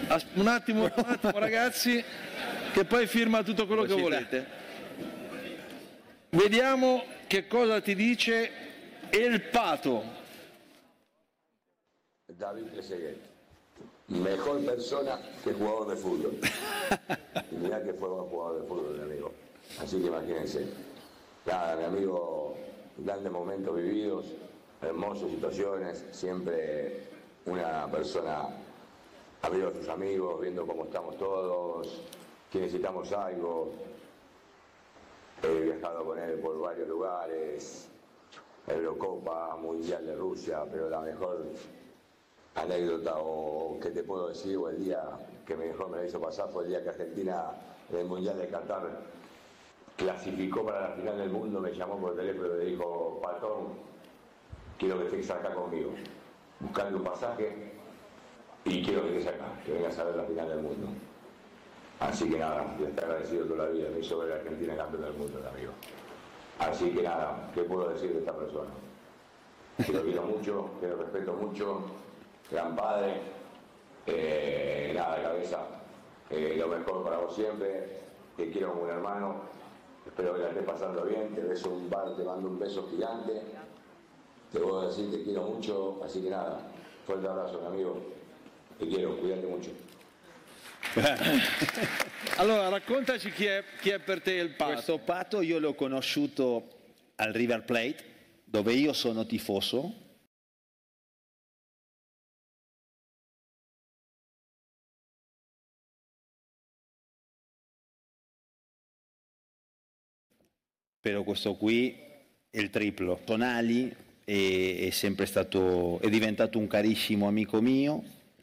Un attimo ragazzi, che poi firma tutto quello che volete. Vediamo che cosa ti dice El Pato. David Trezeguet, mejor persona que jugador de fútbol. Y mirá que fue buen jugador de fútbol, mi amigo. Así que imagínense. Nada, mi amigo, grandes momentos vividos, hermosas situaciones, siempre una persona amigo de sus amigos, viendo cómo estamos todos, que necesitamos algo. He viajado con él por varios lugares, Eurocopa, Mundial de Rusia, pero la mejor anécdota o que te puedo decir, o el día que mejor me la hizo pasar fue el día que Argentina en el Mundial de Qatar clasificó para la final del mundo, me llamó por teléfono y me dijo: Patón, quiero que estés acá conmigo, buscando un pasaje y quiero que estés acá, que vengas a ver la final del mundo. Así que nada, le está agradecido toda la vida, me hizo ver a Argentina campeón del mundo, amigo. Así que nada, ¿qué puedo decir de esta persona? Que lo quiero mucho, que lo respeto mucho, gran padre, nada de cabeza, lo mejor para vos siempre, te quiero como un hermano, espero que la estés pasando bien, te beso en un bar, te mando un beso gigante, te puedo decir te quiero mucho, así que nada, fuerte abrazo, mi amigo, te quiero, cuídate mucho. Allora, raccontaci chi è per te il Pato. Questo Pato io l'ho conosciuto al River Plate, dove io sono tifoso. Però questo qui è il triplo. Tonali è sempre stato, è diventato un carissimo amico mio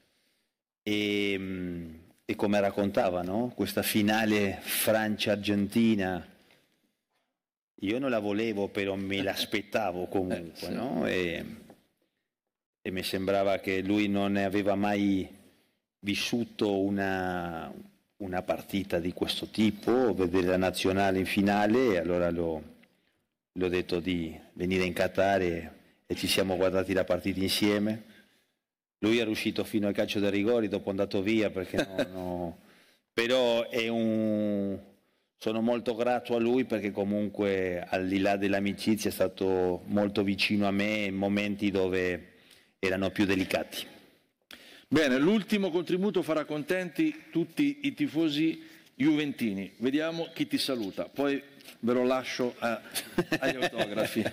e come raccontava, no? Questa finale Francia-Argentina, io non la volevo, però me l'aspettavo comunque, sì. No? E mi sembrava che lui non aveva mai vissuto una partita di questo tipo, vedere la nazionale in finale, e allora l'ho detto di venire in Qatar e ci siamo guardati la partita insieme. Lui è riuscito fino al calcio dei rigori, dopo è andato via perché però sono molto grato a lui perché comunque al di là dell'amicizia è stato molto vicino a me in momenti dove erano più delicati. Bene, l'ultimo contributo farà contenti tutti i tifosi juventini. Vediamo chi ti saluta, poi ve lo lascio agli autografi.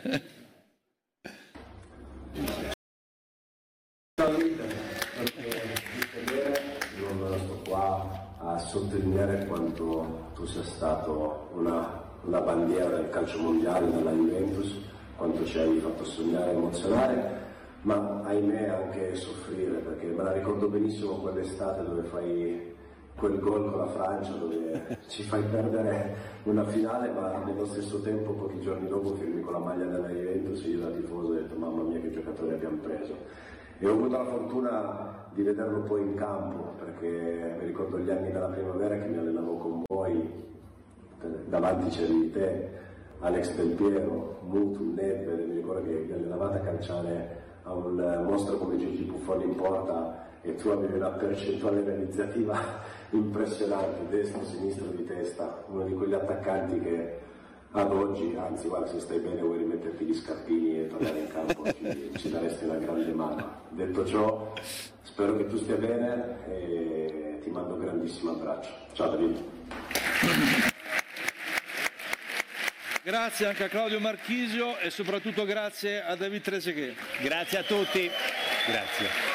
Non sto qua a sottolineare quanto tu sia stato una bandiera del calcio mondiale della Juventus, quanto ci hai fatto sognare e emozionare, ma ahimè anche soffrire, perché me la ricordo benissimo quell'estate dove fai quel gol con la Francia, dove ci fai perdere una finale, ma nello stesso tempo pochi giorni dopo firmi con la maglia della Juventus e io da tifoso ho detto mamma mia che giocatori abbiamo preso. E ho avuto la fortuna di vederlo poi in campo, perché mi ricordo gli anni della primavera che mi allenavo con voi, davanti c'eri te, Alex Del Piero, Mutu, Nedved, mi ricordo che vi allenavate a calciare a un mostro come Gigi Buffon in porta e tu avevi una percentuale realizzativa impressionante, destro, sinistro, di testa, uno di quegli attaccanti che ad oggi, anzi guarda, se stai bene vuoi rimetterti gli scarpini e tornare in campo, ci daresti una grande mano. Detto ciò, spero che tu stia bene e ti mando un grandissimo abbraccio. Ciao David. Grazie anche a Claudio Marchisio e soprattutto grazie a David Trezeguet. Grazie a tutti. Grazie.